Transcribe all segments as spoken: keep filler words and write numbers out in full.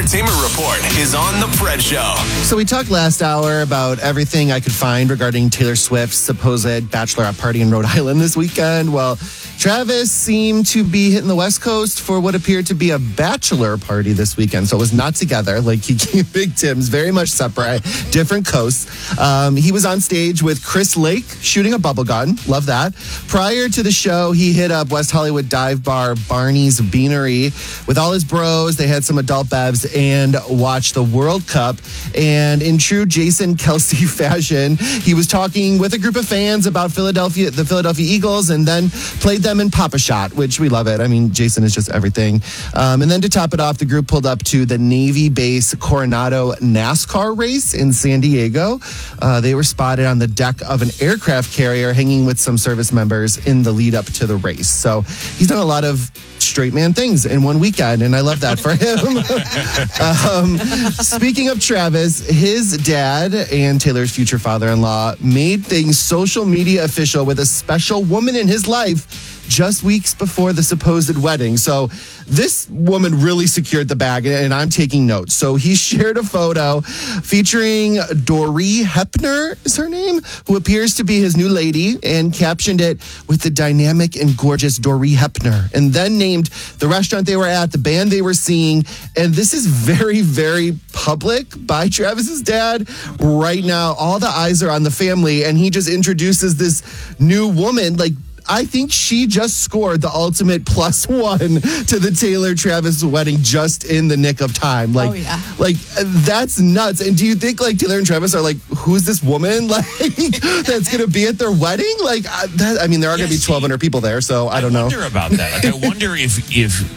Entertainment Report is on The Fred Show. So we talked last hour about everything I could find regarding Taylor Swift's supposed bachelorette party in Rhode Island this weekend. Well, Travis seemed to be hitting the West Coast for what appeared to be a bachelor party this weekend. So it was not together like Kiki and Big Tim's, very much separate, different coasts. Um, he was on stage with Chris Lake shooting a bubble gun. Love that. Prior to the show, he hit up West Hollywood dive bar Barney's Beanery with all his bros. They had some adult bevs and watched the World Cup. And in true Jason Kelce fashion, he was talking with a group of fans about Philadelphia, the Philadelphia Eagles, and then played them in Pop-A-Shot, which we love it. I mean, Jason is just everything. Um, and then to top it off, the group pulled up to the Navy base Coronado NASCAR race in San Diego. Uh, they were spotted on the deck of an aircraft carrier hanging with some service members in the lead up to the race. So he's done a lot of straight man things in one weekend, and I love that for him. um, speaking of Travis, his dad and Taylor's future father-in-law made things social media official with a special woman in his life just weeks before the supposed wedding. So this woman really secured the bag, and I'm taking notes. So he shared a photo featuring Doree Hepner, is her name, who appears to be his new lady, and captioned it with the dynamic and gorgeous Doree Hepner, and then named the restaurant they were at, the band they were seeing. And this is very, very public by Travis's dad right now. All the eyes are on the family, and he just introduces this new woman. Like, I think she just scored the ultimate plus one to the Taylor Travis wedding just in the nick of time. Like, oh, yeah. like that's nuts. And do you think like Taylor and Travis are like, who's this woman like that's going to be at their wedding? Like, uh, that, I mean, there are going to be twelve hundred people there, so I don't know. I wonder about that. Like, I wonder if if.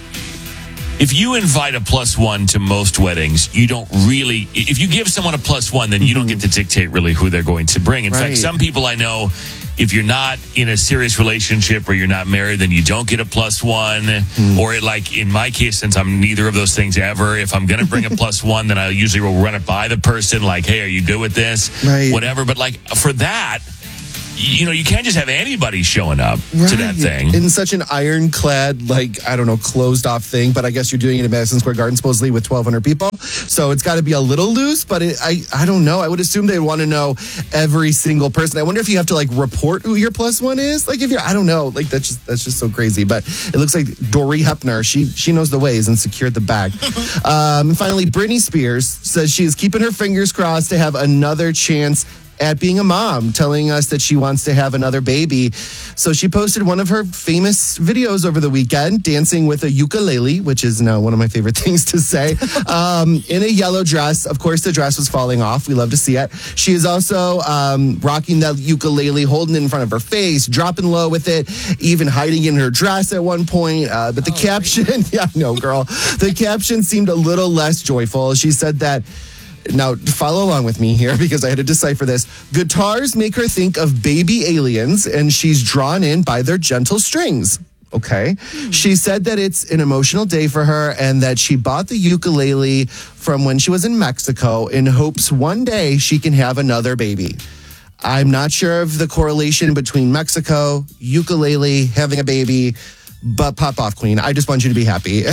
If you invite a plus one to most weddings, you don't really, if you give someone a plus one, then you don't get to dictate really who they're going to bring. In right. fact, some people I know, if you're not in a serious relationship or you're not married, then you don't get a plus one. Mm. Or it, like in my case, since I'm neither of those things ever, if I'm going to bring a plus one, then I usually will run it by the person like, hey, are you good with this? Right. Whatever. But like for that, you know, you can't just have anybody showing up right. to that thing. In such an ironclad, like, I don't know, closed off thing. But I guess you're doing it in Madison Square Garden, supposedly with twelve hundred people. So it's got to be a little loose. But it, I, I don't know. I would assume they want to know every single person. I wonder if you have to, like, report who your plus one is. Like, if you're, I don't know. Like, that's just, that's just so crazy. But it looks like Doree Hepner, she, she knows the ways and secured the bag. um, and finally, Britney Spears says she is keeping her fingers crossed to have another chance at being a mom, telling us that she wants to have another baby. So she posted one of her famous videos over the weekend, dancing with a ukulele, which is now one of my favorite things to say, um, in a yellow dress. Of course, the dress was falling off. We love to see it. She is also um, rocking that ukulele, holding it in front of her face, dropping low with it, even hiding in her dress at one point. Uh, but the oh, caption, yeah, no, girl. The caption seemed a little less joyful. She said that, now, follow along with me here because I had to decipher this. Guitars make her think of baby aliens, and she's drawn in by their gentle strings. Okay. She said that it's an emotional day for her and that she bought the ukulele from when she was in Mexico in hopes one day she can have another baby. I'm not sure of the correlation between Mexico, ukulele, having a baby, but pop off, Queen. I just want you to be happy.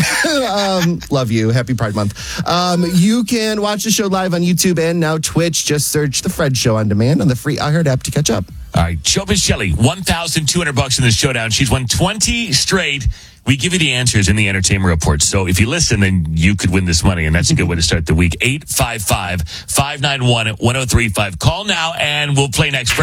um, love you. Happy Pride Month. Um, you can watch the show live on YouTube and now Twitch. Just search The Fred Show on demand on the free iHeart app to catch up. All right. Showbiz Shelley, one thousand two hundred bucks in the showdown. She's won twenty straight. We give you the answers in the entertainment report. So if you listen, then you could win this money, and that's a good way to start the week. eight five five, five nine one, one oh three five. Call now, and we'll play next.